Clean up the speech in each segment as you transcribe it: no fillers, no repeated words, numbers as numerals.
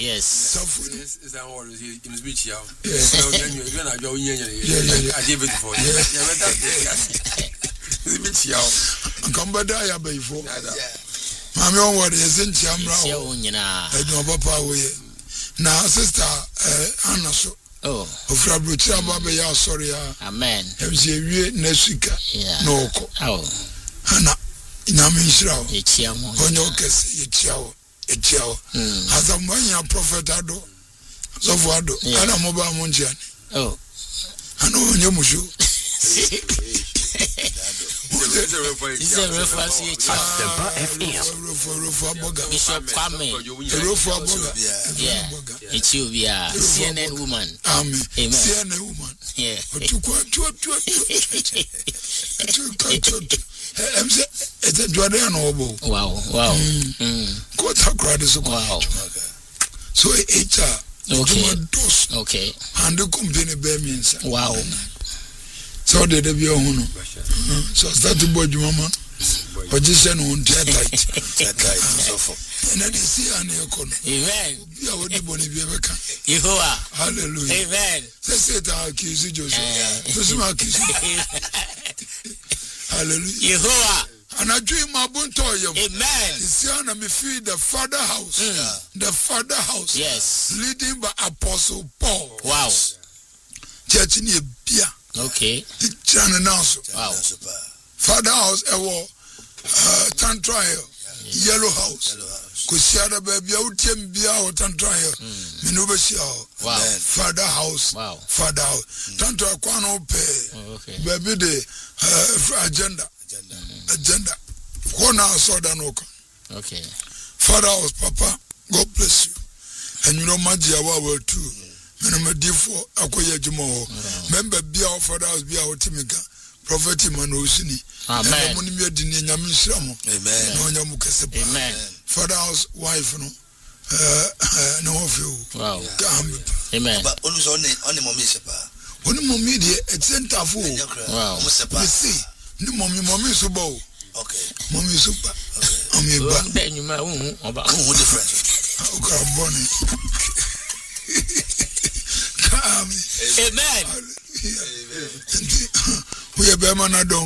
Yes. Suffer. Is that all? Is in the beach? Yeah. Yes. You're not going in. Yeah. I did it before. Yeah. Come back there, before. Mammy, on what is in Chamra? I don't know, Papa. Now, sister, Anna, so. Oh. Ofrabru Chaba, ya sorry. Amen. MCA next week. No. Oh. Anna, Inamishrao. Echiamo. Onyokes, Echiao. As a man, prophet Ado. So for Ado. Anna Mobile Munjan. Oh. I know Yamushu. It's a reference to Asempa FM. Bishop Kwame. Yeah. It's you, yeah. CNN woman. Amen. CNN woman. Yeah. It's a Jordan oboe. Wow. Quota crowd is wow. So it's okay. And the company bear means. Wow. So did they be a huno? So start to board you, mama. Position on tight. And then see an economy. Amen. You are the bonny Biaca. Hallelujah. Amen. Let's say to our kids, Hallelujah. And I dream my buntoy. Amen. It's here me feed the Father house. The Father house. Yes. Leading by Apostle Paul. Wow. Church in Bia. Okay. Wow. Father house, Tantra Yellow House. Kusiada baby out Bia or Tantra Minubashia. Wow. Father house. Wow. Father house. Tantra Quano pay. Okay. Baby the agenda. One house or Danoka. Okay. Father house, Papa. God bless you. And you know Magia will too. Menamedifo akoye jumo member bia Father house bia otimika prophet Manusini amen muni medi ni nyame nshiramo amen no nyamu kese amen Father house wife no no ofio wow amen but oni mommy sepa oni mommy de etentafo wow you see ni mommy so bo okay mommy super mommy ba then you ma oba who different okay amen. We have been on a don't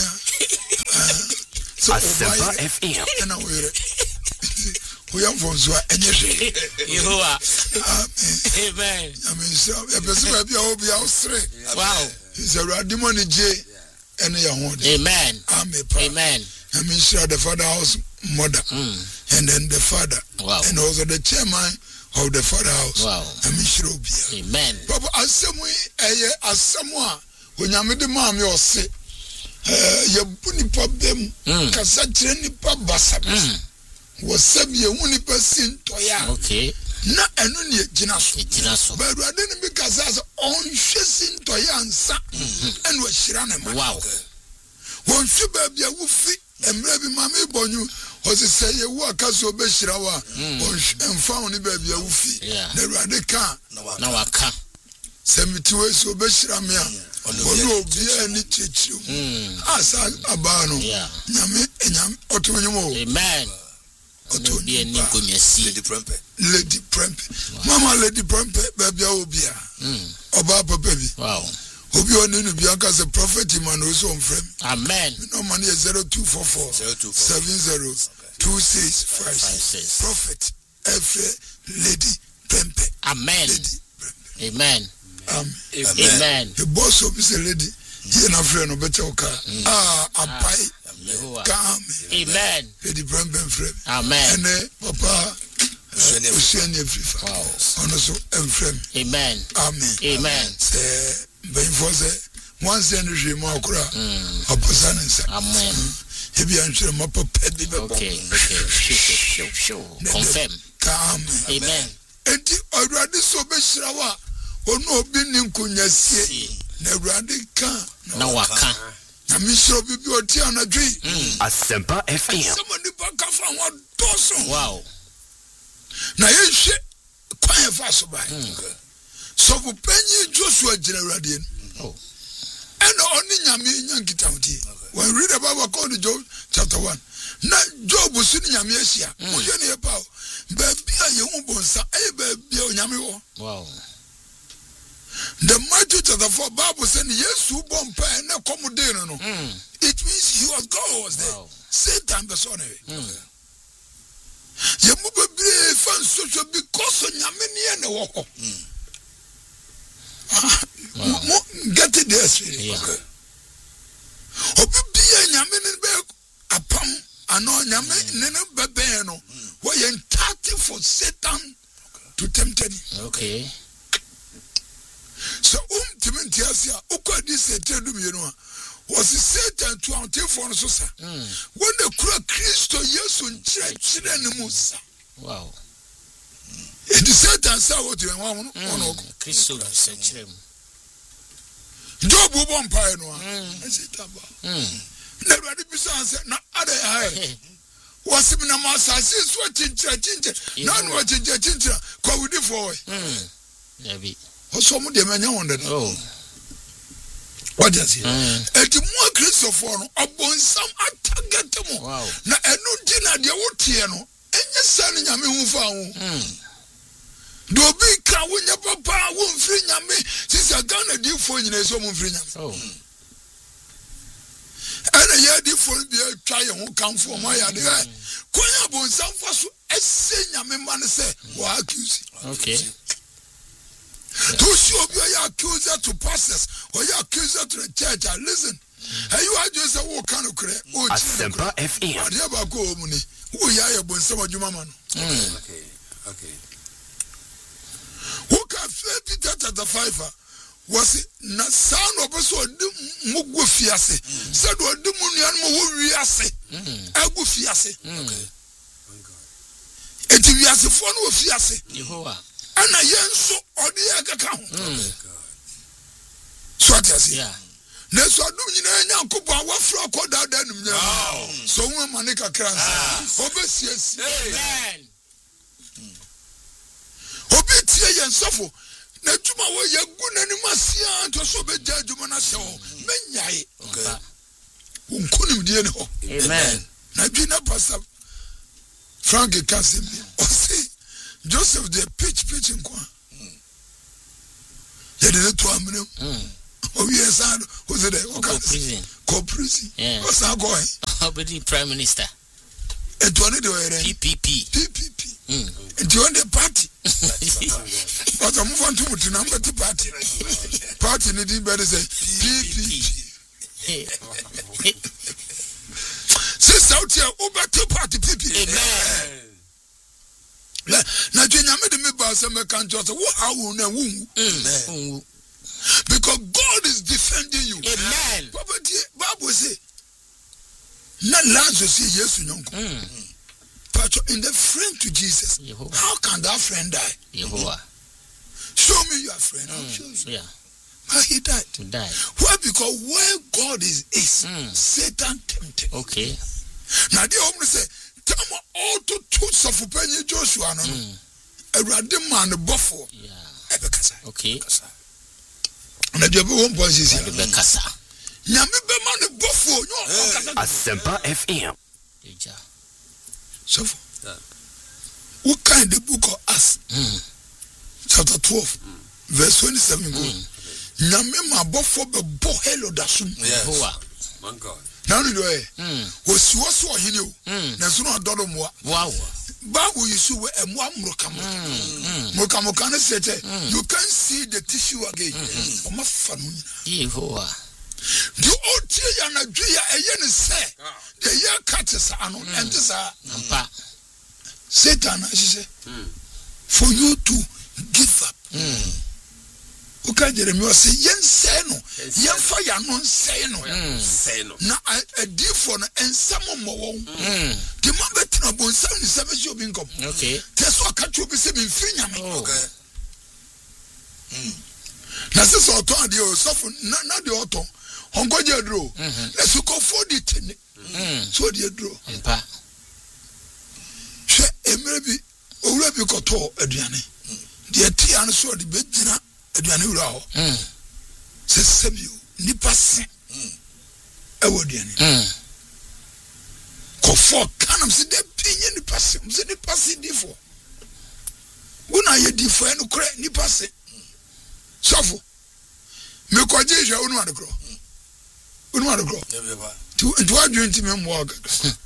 so Asempa FM. We are from Zwa and Yehovah. Amen. I mean, so a person will be all wow. He's a radimony J and amen. Amen. I mean, sure, the Father house mother and then the father and also the chairman of the Father house. Wow. I mean, sure, amen. Papa, as someone, when I'm with the mom, you'll say, your bunny problem, Cassatra Nipa Bassam was 7 year only person to ya. Okay. Not an only Ginaso, but I didn't because as on chasing to Yansa and was Shirana. Wow. One super be a woofy. And maybe Mammy Bonu was to say you walk as your best and found the baby a woofy. The Radeka. No, I can't. Send me to us, your best Ramia. No, be any teach you. As Abano. Yami and Otomo. Amen. Lady Prempe. Mama Lady Prempe, baby Obia. Obapa baby. Wow. Hope you are in Bianca as a prophet, man, also on frame. Amen. No money is 0244 702656. Prophet, Lady Prempe. Amen. Amen. Amen. The boss of is a lady. He and a friend of better car. A pie. Amen. Lady Prempe frame. Amen. And Papa. Wow. Amen. Amen. Amen. Say, once the energy more opposite. Amen. If you answer my papa, okay. Confirm. Amen. And the already so best or no binding kunyasi. Never can. No, I can't. I miss your beauty on a tree. Asempa FM. Somebody back from what does. Wow. Now you shit quite fast by. So for penny Joshua Generadian. Oh. And only Yami Yankee County. When read about according to Job chapter 1. na Job su ni nyame ahia wo ye ne pa ba bia ye hu bonsa e ba bia onyame wo. Wow. The Matthew chapter 4 Bible said Yesu bompa e na come dey no. It means he was God was there. Wow. Satan be so na. Ye mu bebre fan so because nyame ne ne wo ho. Get it there. Yeah. Okay. Obi bia nyame ne be apam ano nyame ne ne bebe no. Why entitled for Satan to tempt him. Okay. So Timothy's ukodi Satan do me no. Was Satan to ante for no so. When the Christo Yesu nchire ne musa. Wow. It is Satan say what you want no. Christo nchire mu. Job bompa no. Satan ba. Na radi bisa say na ada hai. Was na masasi so chinchira. Na no chinchira kwa wudi for. Yabi. Also mo de manya wonder. Oh. What does it? Et mo Christopher no abonsam atagete mo. Wow. Na enu di na de wotie no. Enye san nyame hu fa ho. Do bi ka wonya papa wo mfiri nyame sisi Ghana di fo nyina so mo mfiri nyame. Oh. Ana ya di fo bi atwa ye ho kanfo mo ya de. Konya bonsam fa so ese nyame man se wa accuse. Okay. To show you are accuser to pastors or you are accuser to the church. Listen, you are just a walk kind of credit. Oh, Asempa FM. I never go home. Who are you? But some of you, man. Okay. Who can Peter chapter 5 was it not son of us or Mugufiase? Said what the Munian Mugufiase. Agufiase. And if you as a phone of Fiase, Jehovah. Ana yenso odi akaka ho. So atasi. Yeah. Na so adum nyina nyankopon wafra akoda da num nya. So won mane kakra. Obesiesi. Amen. Obi tie yensofo. Na tuma wo yagu nanim asia to so be ja adwuma na se ho. Menyae. Okay. Unkunim die ne ho. Amen. Na dwina pastor Frank Kasembi. O say Joseph the pitch in kwa. Yeah, they to amino. Oh yes, who's it? Prison. Co-prison. Yeah. What's that going? Obedi Prime Minister. And one the PPP. And you the party. But I'm moving to number two party. Party needing better say PPP. Sister out here, over two party PPP. Amen. Na nyame de me ba se me kan just wo how na wo because God is defending you. Amen. Papa Bible say na Lazarus say yes nyonko. But in the friend to Jesus, Jehovah. How can that friend die? Jehovah. Show me your friend. Yeah. But he died. To die. Why? Because where God is Satan tempted. Okay. Now the home say tama all to of penny Joshua no. Awurade man bofo. Yeah. Ebekasa. Okay. Na de be one point is here. Ebekasa. Nyame be man bofo nyo okasa. Asempa FM. Eja. So what kind the book of Acts? Chapter 12 verse 27 go. Nyame ma bofo be bo hello dasum. Jehovah. My God. Now you know was hini o. Na so no dodo moa. Wow. Bible you see where emwa mroka na say you can see the tissue again. Oma fa no. Jehovah. The old tea na dua eye ne say the year catches ano and this Ampa. Satan as say for you to give up. Uka Jeremiah say yen say no yen fire no say no na a different and some more the man better bon 77 show bin come Okay. test what catch you be say me free nyame Okay. na se so to ade o so na de oto onko je dro let's go for the tin so de dro Ampa. she emre bi owura bi ko to aduane de ti an so de be gina aduane wura ho se sebio nipa se e wo aduane kofo kanam se de pinye ni passe se ni passe difo wona ye difo eno kre ni passe sofo me koje hwe wonu adekro tu adwen ti me mo aga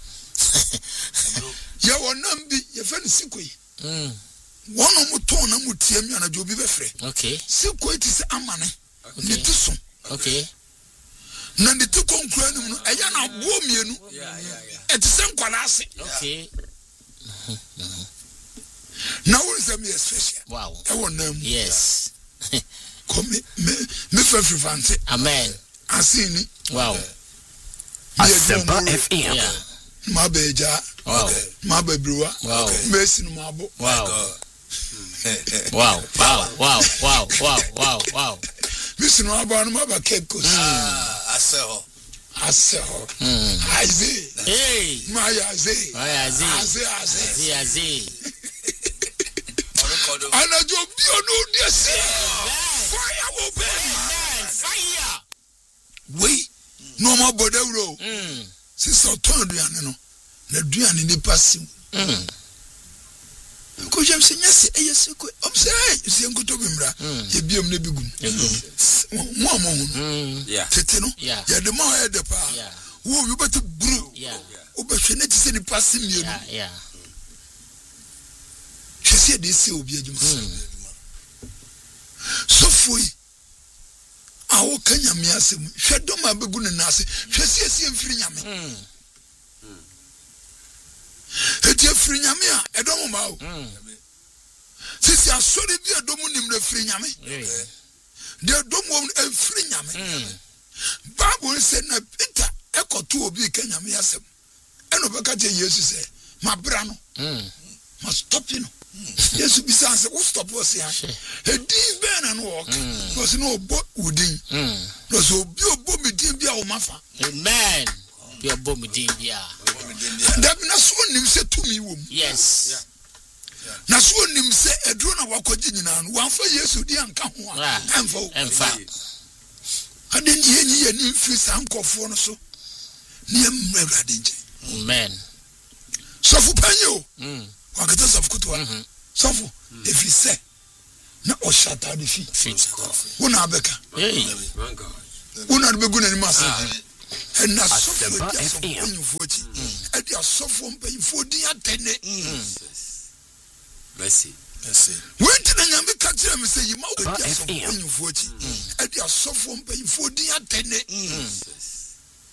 ya wonam bi ye fe ni sikoi wono mo ton na mo tie mi ana jobi be frɛ okay sikoi ti se amane ni tuso okay na ni tu konkura ni mu eya na bo mienu etise nkwala ase okay na wo se me special wow e wonam yes come me fante amen asini wow Asempa FM. yeah mabeja wow mabebruwa wow mesi no mabo wow wow wow wow wow wow wow wow mesi no abo no maba kekos Aseho. Aze hey Maya Aze Aze ana jo bio no desi fire will burn fire we no more bodawro sister ton duane no na duane ni pasim ko jem se nyase eyese ko observe se nkoto bimra ye biom ne bigum mo Yeah. tete no Yeah. ye de ma ye de pa yeah wo bi betu buru yeah obehwe ne tise ni pasim ye no yeah twese de se obi adwum so foi awo kanyame asem hwe dom abegu ne nase twese esi mfiri nyame eti afiri nyame a edom ma o sisi asori bi edom nim na firi nyame de dom wo afiri nyame Bible say na Peter ekoto obi kanyame asem eno beka je Yesu say mabra no ma stop you. Yesu bisa say wo stop wo say e din ben na no work because no obo udin no so obi obo me din bia wo mafa amen bi obo me din bia da na so nim say tumi wo yes na so nim say eduro na wakoji nyina no wanfa Yesu di anka ho a emfa aden ye ni mfi sankofo no so ni emrade nje amen sofu panyo wakata sofu kutwa sofu if you say na o shata de fi wona abeka hey wona be guna ni masa and na sofu Asempa just FM. when you vote e dia sofu mpanfo din atene Mercy. when na nyame ka kire me say you ma o dia sofu FM. when you vote e dia sofu mpanfo din atene